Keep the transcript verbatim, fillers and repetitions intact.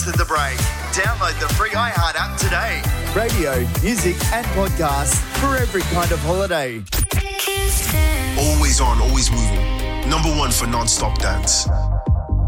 after the break. Download the free iHeart app today. Radio, music and podcasts for every kind of holiday. Always on, always moving. Number one for non-stop dance.